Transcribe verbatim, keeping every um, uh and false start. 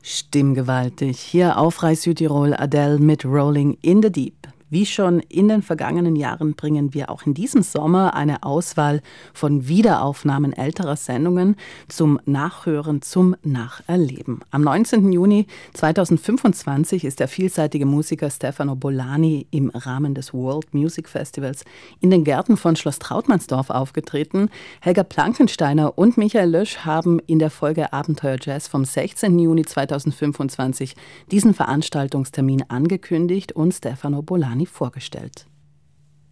Stimmgewaltig. Hier auf Rai Südtirol Adele mit Rolling in the Deep. Wie schon in den vergangenen Jahren bringen wir auch in diesem Sommer eine Auswahl von Wiederaufnahmen älterer Sendungen zum Nachhören, zum Nacherleben. Am neunzehnten Juni zweitausendfünfundzwanzig ist der vielseitige Musiker Stefano Bollani im Rahmen des World Music Festivals in den Gärten von Schloss Trautmannsdorf aufgetreten. Helga Plankensteiner und Michael Lösch haben in der Folge Abenteuer Jazz vom sechzehnten Juni zweitausendfünfundzwanzig diesen Veranstaltungstermin angekündigt und Stefano Bollani vorgestellt.